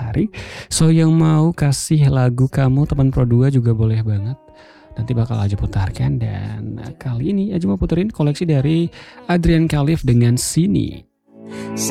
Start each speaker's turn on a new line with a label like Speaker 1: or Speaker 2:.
Speaker 1: hari. So yang mau kasih lagu kamu teman Pro 2 juga boleh banget. Nanti bakal Aja putarkan. Dan kali ini Aja mau puterin koleksi dari Adrian Khalif dengan Sini.